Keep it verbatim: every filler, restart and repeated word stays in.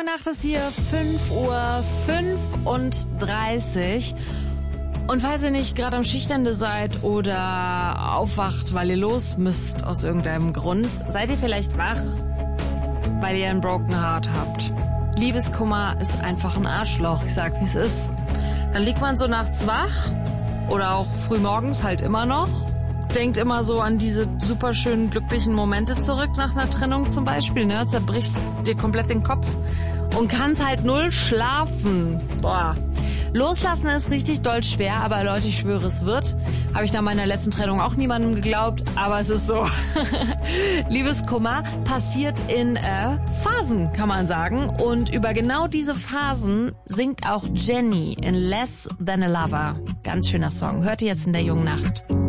Nacht ist hier fünf Uhr fünfunddreißig. Und falls ihr nicht gerade am Schichtende seid oder aufwacht, weil ihr los müsst aus irgendeinem Grund, seid ihr vielleicht wach, weil ihr ein Broken Heart habt. Liebeskummer ist einfach ein Arschloch, ich sag, wie es ist. Dann liegt man so nachts wach oder auch frühmorgens halt immer noch, denkt immer so an diese super schönen, glücklichen Momente zurück nach einer Trennung zum Beispiel, ne? Zerbrichst dir komplett den Kopf und kannst halt null schlafen. Boah. Loslassen ist richtig doll schwer, aber Leute, ich schwöre, es wird. Habe ich nach meiner letzten Trennung auch niemandem geglaubt, aber es ist so. Liebeskummer passiert in äh, Phasen, kann man sagen. Und über genau diese Phasen singt auch Jenny in Less Than a Lover. Ganz schöner Song. Hört ihr jetzt in der jungen Nacht.